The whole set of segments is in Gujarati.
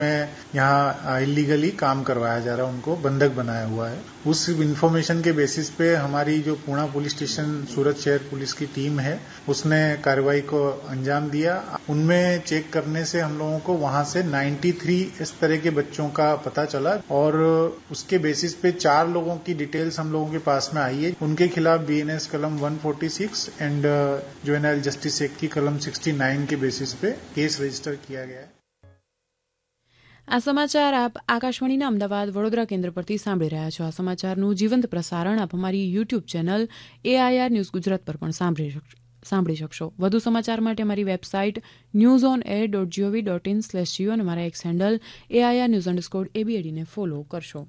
में यहाँ इलीगली काम करवाया जा रहा है, उनको बंधक बनाया हुआ है। उस इन्फॉर्मेशन के बेसिस पे हमारी जो पूना पुलिस स्टेशन सूरत शहर पुलिस की टीम है उसने कार्रवाई को अंजाम दिया। उनमें चेक करने से हम लोगों को वहां से 93 इस तरह के बच्चों का पता चला और उसके बेसिस पे 4 लोगों की डिटेल्स हम लोगों के पास में आई है। उनके खिलाफ बीएनएस कलम 146 एंड जुवेनाइल जस्टिस एक्ट की कलम 69 के बेसिस पे केस रजिस्टर किया गया है। આ સમાચાર આપ આકાશવાણીના અમદાવાદ વડોદરા કેન્દ્ર પરથી સાંભળી રહ્યા છો। આ સમાચારનું જીવંત પ્રસારણ આપ અમારી YouTube channel AIR news Gujarat પર પણ સાંભળી શકશો। વધુ સમાચાર માટે અમારી વેબસાઇટ newsonair.gov.in/geo અને અમારા એક્સ હેન્ડલ AIR_news_ABAD ને ફોલો કરશો।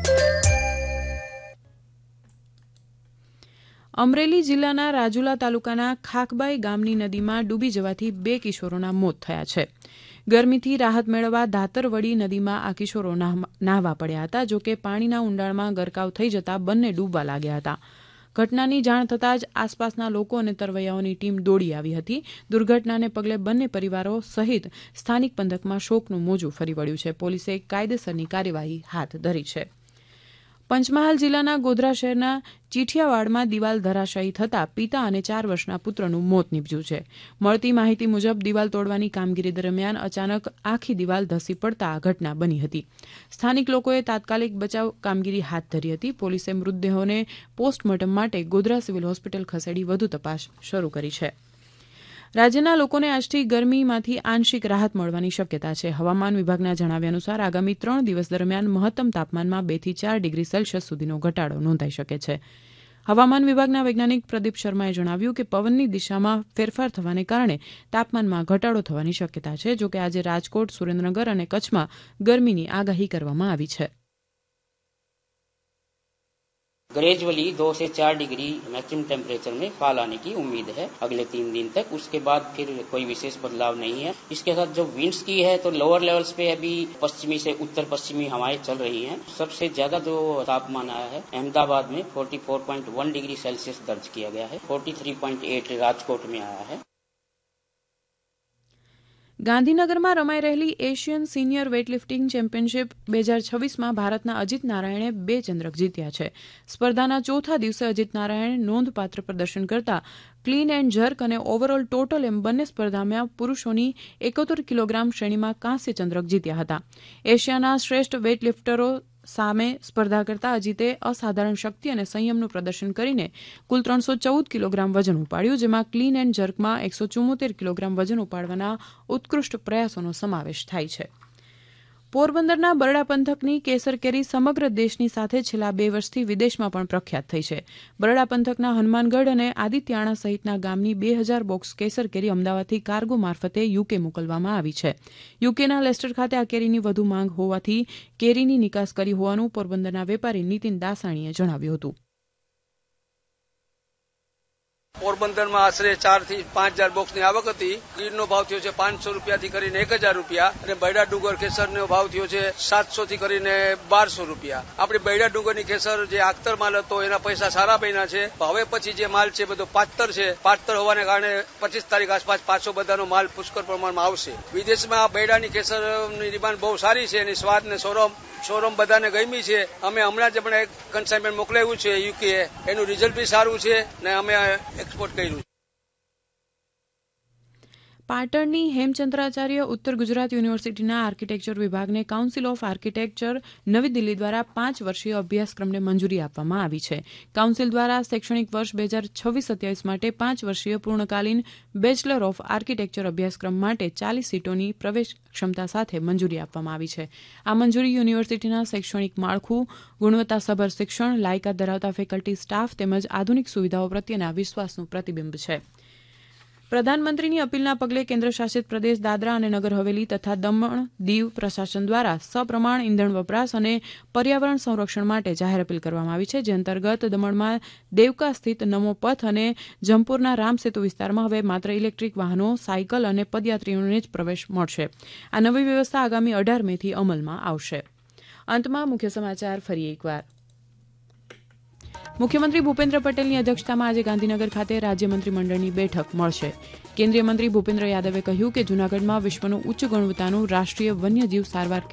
અમરેલી જિલ્લાના રાજુલા તાલુકાના ખાખબાઈ ગામની નદીમાં ડૂબી જવાથી 2 કિશોરોના મોત થયા છે। ગરમીથી રાહત મેળવવા ધાતરવડી નદીમાં આ કિશોરો નાહવા પડ્યા હતા, જોકે પાણીના ઊંડાણમાં ગરકાવ થઈ જતા બંને ડૂબવા લાગ્યા હતા। ઘટનાની જાણ થતાં જ આસપાસના લોકો અને તરવૈયાઓની ટીમ દોડી આવી હતી। દુર્ઘટનાને પગલે બંને પરિવારો સહિત સ્થાનિક પંથકમાં શોકનું મોજું ફરી વળ્યું છે। પોલીસે કાયદેસરની કાર્યવાહી હાથ ધરી છે। પંચમહાલ જિલ્લાના ગોધરા શહેરના ચીઠિયાવાડમાં દિવાલ ધરાશાયી થતાં પિતા અને 4 વર્ષના પુત્રનું મોત નીપજ્યું છે। મળતી માહિતી મુજબ દિવાલ તોડવાની કામગીરી દરમિયાન અચાનક આખી દિવાલ ધસી પડતા આ ઘટના બની હતી। સ્થાનિક લોકોએ તાત્કાલિક બચાવ કામગીરી હાથ ધરી હતી। પોલીસે મૃતદેહોને પોસ્ટમોર્ટમ માટે ગોધરા સિવિલ હોસ્પિટલ ખસેડી વધુ તપાસ શરૂ કરી છે। રાજ્યના લોકોને આજથી ગરમીમાંથી આંશિક રાહત મળવાની શક્યતા છે। હવામાન વિભાગના જણાવ્યા અનુસાર આગામી 3 દિવસ દરમિયાન મહત્તમ તાપમાનમાં 2 થી 4 ડિગ્રી સેલ્સિયસ સુધીનો ઘટાડો નોંધાઈ શકે છે। હવામાન વિભાગના વૈજ્ઞાનિક પ્રદીપ શર્માએ જણાવ્યું કે પવનની દિશામાં ફેરફાર થવાને કારણે તાપમાનમાં ઘટાડો થવાની શક્યતા છે। જોકે આજે રાજકોટ, સુરેન્દ્રનગર અને કચ્છમાં ગરમીની આગાહી કરવામાં આવી છે। ग्रेजुअली 2 से 4 डिग्री मैक्सिमम टेम्परेचर में फॉल आने की उम्मीद है अगले 3 दिन तक। उसके बाद फिर कोई विशेष बदलाव नहीं है। इसके साथ जो विंड्स की है तो लोअर लेवल्स पे अभी पश्चिमी से उत्तर पश्चिमी हवाएं चल रही हैं। सबसे ज्यादा जो तापमान आया है अहमदाबाद में 44.1 डिग्री सेल्सियस दर्ज किया गया है। 43.8 राजकोट में आया है। ગાંધીનગરમાં રમાઈ રહેલી એશિયન સિનિયર વેઇટલિફ્ટિંગ ચેમ્પિયનશિપ 2026માં ભારતના અજીત નારાયણે 2 ચંદ્રક જીત્યા છે। સ્પર્ધાના ચોથા દિવસે અજીત નારાયણે નોંધપાત્ર પ્રદર્શન કરતા ક્લીન એન્ડ જર્ક અને ઓવરઓલ ટોટલ એમ બંને સ્પર્ધામાં પુરુષોની 71 કિલોગ્રામ શ્રેણીમાં કાંસ્ય ચંદ્રક જીત્યા હતા। એશિયાના શ્રેષ્ઠ વેઇટલિફ્ટરો સામે સ્પર્ધા કરતા અજીતે અસાધારણ શક્તિ અને સંયમનું પ્રદર્શન કરીને કુલ 314 કિલોગ્રામ વજન ઉપાડ્યું, જેમાં ક્લીન એન્ડ જર્કમાં 174 કિલોગ્રામ વજન ઉપાડવાના ઉત્કૃષ્ટ પ્રયાસોનો સમાવેશ થાય છે। પોરબંદરના બરડા પંથકની કેસર કેરી સમગ્ર દેશની સાથે છેલ્લા 2 વર્ષથી વિદેશમાં પણ પ્રખ્યાત થઈ છે। બરડા પંથકના હનુમાનગઢ અને આદિત્યાણા સહિતના ગામની 2000 બોક્સ કેસર કેરી અમદાવાદથી કાર્ગો મારફતે યુકે મોકલવામાં આવી છે। યુકેના લેસ્ટર ખાતે આ કેરીની વધુ માંગ હોવાથી કેરીની નિકાસ કરી હોવાનું પોરબંદરના વેપારી નીતિન દાસાણીએ જણાવ્યું હતું। પોરબંદરમાં આશરે 4 થી 5000 બોક્સની આવક હતી। ગીરનો ભાવ થયો છે 500 રૂપિયાથી કરીને 1000 રૂપિયા અને બૈડા ડુંગર કેસરનો ભાવ થયો છે 700 થી કરીને 1200 રૂપિયા। આપણે બૈડા ડુંગરની કેસર જે આખતર માલ હતો એના પૈસા સારા બન્યા છે। હવે પછી જે માલ છે બધો પાતર છે। પાતર હોવાને કારણે 25 તારીખ આસપાસ પાછો બધાનો માલ પુષ્કળ પ્રમાણમાં આવશે। વિદેશમાં બૈડાની કેસરની ડિમાન્ડ બહુ સારી છે। એની સ્વાદ ને શોરૂમ બધાને ગમી છે। અમે હમણાં જ આપણે કન્સાઇનમેન્ટ મોકલાવ્યું છે યુકે, એનું રિઝલ્ટ બી સારું છે ને અમે એક્સપોર્ટ કર્યું। પાટણની હેમચંદ્રાચાર્ય ઉત્તર ગુજરાત યુનિવર્સિટીના આર્કિટેક્ચર વિભાગને કાઉન્સિલ ઓફ આર્કિટેક્ચર નવી દિલ્હી દ્વારા 5 વર્ષીય અભ્યાસક્રમને મંજૂરી આપવામાં આવી છે। કાઉન્સિલ દ્વારા શૈક્ષણિક વર્ષ 2026-27 માટે 5 વર્ષીય પૂર્ણકાલીન બેચલર ઓફ આર્કિટેક્ચર અભ્યાસક્રમ માટે 40 સીટોની પ્રવેશ ક્ષમતા સાથે મંજૂરી આપવામાં આવી છે। આ મંજૂરી યુનિવર્સિટીના શૈક્ષણિક માળખું, ગુણવત્તાસભર શિક્ષણ, લાયકાત ધરાવતા ફેકલ્ટી સ્ટાફ તેમજ આધુનિક સુવિધાઓ પ્રત્યેના વિશ્વાસનું પ્રતિબિંબ છે। પ્રધાનમંત્રીની અપીલના પગલે કેન્દ્રશાસિત પ્રદેશ દાદરા અને નગર હવેલી તથા દમણ દીવ પ્રશાસન દ્વારા સપ્રમાણ ઇંધણ વપરાશ અને પર્યાવરણ સંરક્ષણ માટે જાહેર અપીલ કરવામાં આવી છે। જે અંતર્ગત દમણમાં દેવકા સ્થિત નમો પથ અને જમપુરના રામસેતુ વિસ્તારમાં હવે માત્ર ઇલેક્ટ્રિક વાહનો, સાયકલ અને પદયાત્રીઓને જ પ્રવેશ મળશે। આ નવી વ્યવસ્થા આગામી 18 મેથી અમલમાં આવશે। અંતમાં મુખ્ય સમાચાર ફરી એકવાર। મુખ્યમંત્રી ભૂપેન્દ્ર પટેલની અધ્યક્ષતામાં આજે ગાંધીનગર ખાતે રાજ્ય મંત્રીમંડળની બેઠક મળશે. કેન્દ્રીય મંત્રી ભૂપેન્દ્ર યાદવે કહ્યું કે જૂનાગઢમાં વિશ્વનું ઉચ્ચ ગુણવત્તાનું રાષ્ટ્રીય વન્યજીવ સારવાર